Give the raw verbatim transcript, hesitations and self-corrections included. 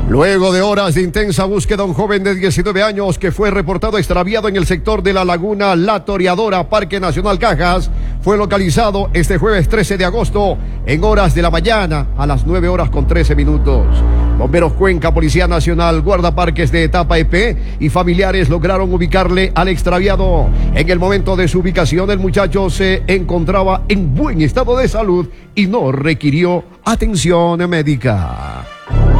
Luego de horas de intensa búsqueda, un joven de diecinueve años que fue reportado extraviado en el sector de la Laguna La Toreadora, Parque Nacional Cajas, fue localizado este jueves trece de agosto en horas de la mañana a las nueve horas con trece minutos. Bomberos Cuenca, Policía Nacional, guardaparques de etapa E P y familiares lograron ubicarle al extraviado. En el momento de su ubicación, el muchacho se encontraba en buen estado de salud y no requirió atención médica.